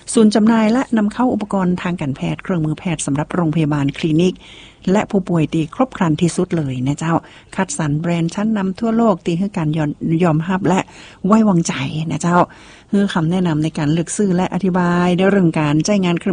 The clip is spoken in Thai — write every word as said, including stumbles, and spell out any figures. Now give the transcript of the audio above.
ศูนย์จำหน่ายและนำเข้าอุปกรณ์ทางการแพทย์เครื่องมือแพทย์สำหรับโรงพยาบาลคลินิกและผู้ป่วยที่ครบครันที่สุดเลยนะเจ้าคัดสรรแบรนด์ชั้นนำทั่วโลกที่ให้การยอมรับและไว้วางใจนะเจ้าคือคำแนะนำในการเลือกซื้อและอธิบายในเรื่องการใช้งาน